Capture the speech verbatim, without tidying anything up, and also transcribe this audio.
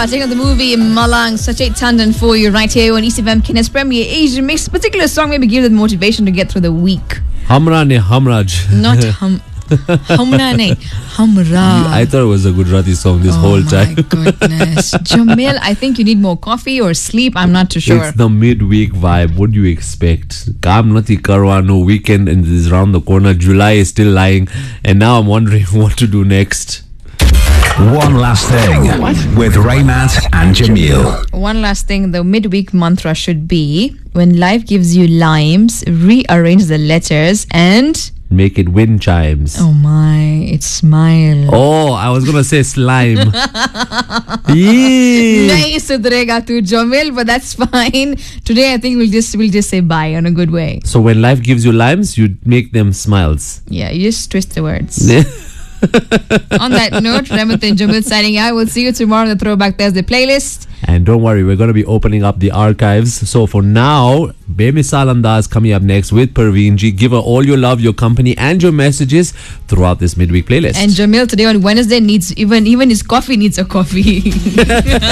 taking on the movie Malang, Sachet Tandon for you right here on East F M Kines Premier Asian Mix. Particular song maybe give them motivation to get through the week. Hamra ne Hamraj. Not hum. Hamra ne Hamra. I thought it was a Gujarati song this oh whole time. Oh my goodness. Jamil, I think you need more coffee or sleep. I'm not too sure. It's the midweek vibe. What do you expect? Kaam nati karwa, no weekend and is around the corner. July is still lying. And now I'm wondering what to do next. One last thing what? with Raymat and Jamil. One last thing, the midweek mantra should be, when life gives you limes, rearrange the letters and make it wind chimes. Oh my, it's smile. Oh, I was gonna say slime. Nahi sudrega tu Jamil, but that's fine. Today I think we'll just we'll just say bye in a good way. So when life gives you limes, you make them smiles. Yeah, you just twist the words. On that note, Raymat and Jamil signing out. We'll see you tomorrow on the Throwback Thursday playlist. And don't worry, we're going to be opening up the archives. So for now, Bemisal Andaz coming up next with Parveen Ji. Give her all your love, your company, and your messages throughout this midweek playlist. And Jamil today on Wednesday needs even even his coffee needs a coffee.